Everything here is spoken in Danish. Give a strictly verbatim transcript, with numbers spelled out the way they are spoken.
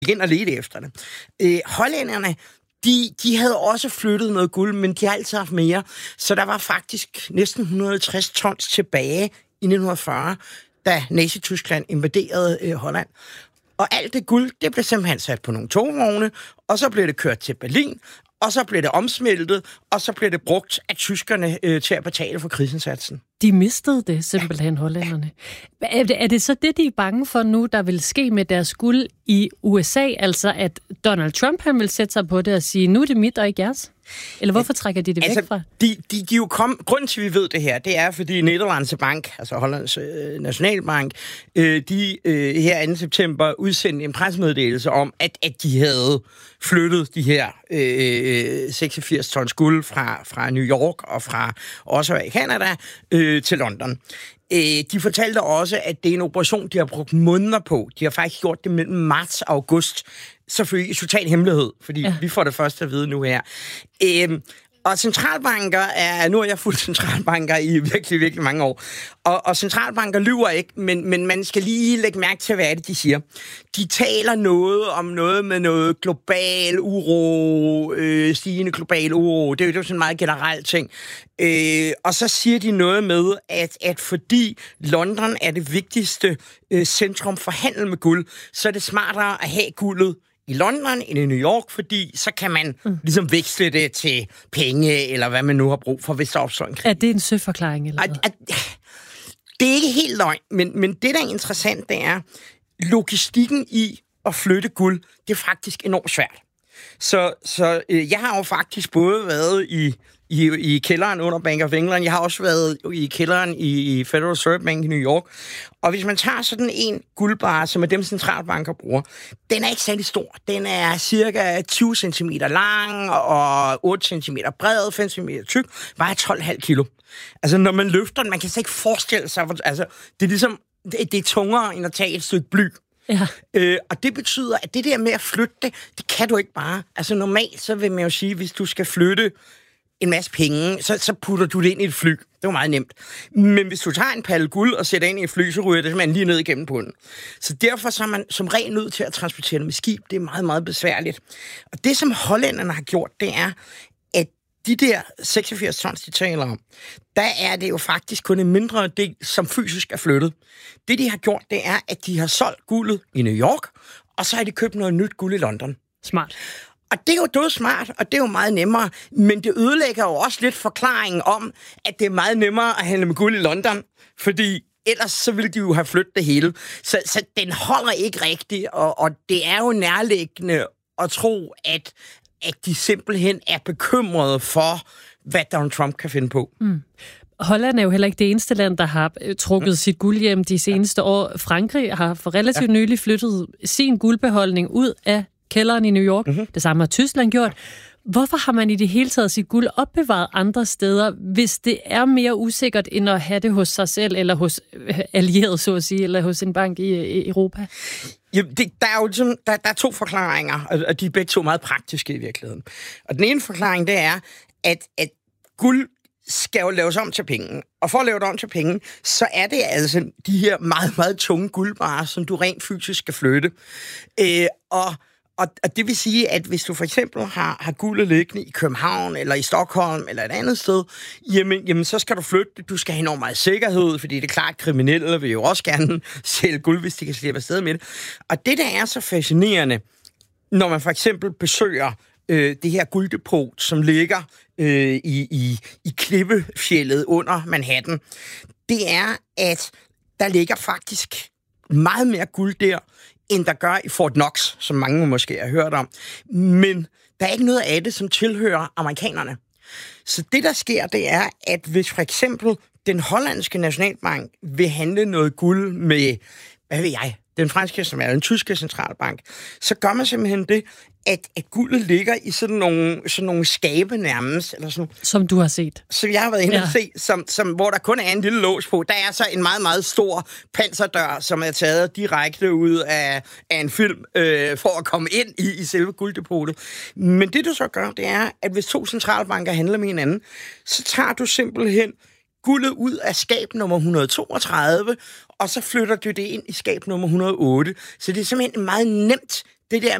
igen og lede efter det. Øh, hollænderne, de, de havde også flyttet noget guld, men de har altid haft mere. Så der var faktisk næsten et hundrede og halvtreds tons tilbage i nitten fyrre, da Nazi-Tyskland invaderede øh, Holland. Og alt det guld, det blev simpelthen sat på nogle togvogne, og så blev det kørt til Berlin, og så blev det omsmeltet, og så blev det brugt af tyskerne øh, til at betale for krigsindsatsen. De mistede det simpelthen, hollænderne. Er det, er det så det, de er bange for nu, der vil ske med deres guld i U S A? Altså, at Donald Trump han vil sætte sig på det og sige, nu er det mit og ikke jeres? Eller hvorfor trækker de det altså, væk fra? De, de, de jo kom, grunden til, at vi ved det her, det er, fordi Nederlandse Bank, altså Hollands øh, Nationalbank, øh, de øh, her anden september udsendte en pressemeddelelse om, at, at de havde flyttet de her øh, seksogfirs tons guld fra, fra New York og fra også i Canada øh, til London. De fortalte også, at det er en operation, de har brugt måneder på. De har faktisk gjort det mellem marts og august. Selvfølgelig i total hemmelighed, fordi ja. vi får det først at vide nu her. Øhm, og centralbanker er... Nu har jeg fulgt centralbanker i virkelig, virkelig mange år. Og, og centralbanker lyver ikke, men, men man skal lige lægge mærke til, hvad er det, de siger. De taler noget om noget med noget global uro, øh, stigende global uro. Det er jo sådan en meget generel ting. Øh, og så siger de noget med, at, at fordi London er det vigtigste øh, centrum for handel med guld, så er det smartere at have guldet i London end i New York, fordi så kan man mm. ligesom veksle det til penge, eller hvad man nu har brug for, hvis der opstår en krig. Er det en søforklaring, eller hvad? At, at, det er ikke helt løgn, men, men det, der er interessant, det er, logistikken i at flytte guld, det er faktisk enormt svært. Så, så øh, jeg har jo faktisk både været i I, i kælderen under Bank of England. Jeg har også været i kælderen i Federal Reserve Bank i New York. Og hvis man tager sådan en guldbarre, som er dem centralbanker bruger, den er ikke særlig stor. Den er cirka tyve centimeter lang og otte centimeter bred, fem centimeter tyk, vejer tolv komma fem kilo. Altså, når man løfter den, man kan slet ikke forestille sig, altså, det er ligesom, det, det er tungere end at tage et stykke bly. Ja. Øh, og det betyder, at det der med at flytte det, det kan du ikke bare. Altså, normalt, så vil man jo sige, hvis du skal flytte en masse penge, så, så putter du det ind i et fly. Det er jo meget nemt. Men hvis du tager en palle guld og sætter ind i et fly, så ryger det simpelthen lige ned igennem bunden. Så derfor så er man som regel nødt til at transportere det med skib. Det er meget, meget besværligt. Og det, som hollænderne har gjort, det er, at de der seksogfirs tons, de taler om, der er det jo faktisk kun en mindre del, som fysisk er flyttet. Det, de har gjort, det er, at de har solgt guldet i New York, og så har de købt noget nyt guld i London. Smart. Og det er jo død smart, og det er jo meget nemmere, men det ødelægger jo også lidt forklaringen om, at det er meget nemmere at handle med guld i London, fordi ellers så ville de jo have flyttet det hele. Så, så den holder ikke rigtigt, og, og det er jo nærliggende at tro, at, at de simpelthen er bekymrede for, hvad Donald Trump kan finde på. Mm. Holland er jo heller ikke det eneste land, der har trukket mm. sit guld hjem de seneste år. Frankrig har for relativt ja. nylig flyttet sin guldbeholdning ud af kælderen i New York. Mm-hmm. Det samme har Tyskland gjort. Hvorfor har man i det hele taget sit guld opbevaret andre steder, hvis det er mere usikkert, end at have det hos sig selv, eller hos allierede, så at sige, eller hos en bank i, i Europa? Ja, det, der er jo sådan, der, der er to forklaringer, og de er begge to meget praktiske i virkeligheden. Og den ene forklaring, det er, at, at guld skal jo laves om til penge. Og for at lave det om til penge, så er det altså de her meget, meget tunge guldbarer, som du rent fysisk skal flytte. Øh, og Og, og det vil sige, at hvis du for eksempel har, har guldet liggende i København, eller i Stockholm, eller et andet sted, jamen, jamen så skal du flytte det. Du skal have enormt meget sikkerhed, fordi det er klart, at kriminelle vil jo også gerne sælge guld, hvis de kan slippe afsted med det. Og det, der er så fascinerende, når man for eksempel besøger øh, det her gulddepot, som ligger øh, i, i, i klippefjeldet under Manhattan, det er, at der ligger faktisk meget mere guld der, end der gør i Fort Knox, som mange måske har hørt om. Men der er ikke noget af det, som tilhører amerikanerne. Så det, der sker, det er, at hvis for eksempel den hollandske nationalbank vil handle noget guld med, hvad ved jeg, den franske, som er den tyske centralbank, så gør man simpelthen det, at, at guldet ligger i sådan nogle, sådan nogle skabe nærmest. Eller sådan, som du har set. Som jeg har været inde ja. at se, som, som, hvor der kun er en lille lås på. Der er så en meget, meget stor panserdør, som er taget direkte ud af, af en film, øh, for at komme ind i, i selve gulddepotet. Men det, du så gør, det er, at hvis to centralbanker handler med hinanden, så tager du simpelthen guldet ud af skab nummer et hundrede og toogtredive, og så flytter du det ind i skab nummer et hundrede og otte. Så det er simpelthen meget nemt det der